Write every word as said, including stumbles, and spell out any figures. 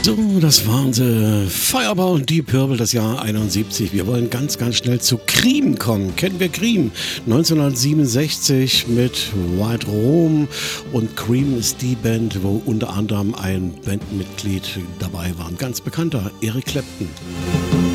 So, das waren sie. Fireball und Deep Purple, das Jahr einundsiebzig. Wir wollen ganz, ganz schnell zu Cream kommen. Kennen wir Cream? neunzehnhundertsiebenundsechzig mit White Rome. Und Cream ist die Band, wo unter anderem ein Bandmitglied dabei war. Ein ganz bekannter, Eric Clapton.